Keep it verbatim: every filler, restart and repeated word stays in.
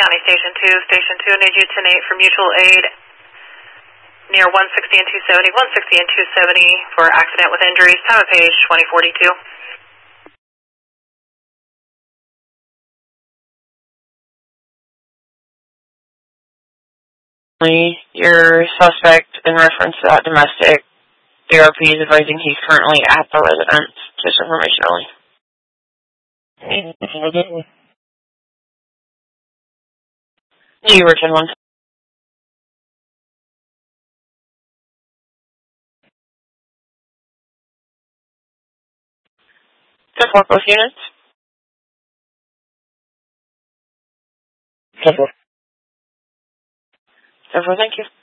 County Station two. Station two, need you ten eight for mutual aid near one sixty and two seventy, one sixty and two seventy for accident with injuries. Time of page twenty forty-two. Your suspect, in reference to that domestic, A R P is advising he's currently at the residence. Just information only. You return one. Good for both units. Good for. Thank you.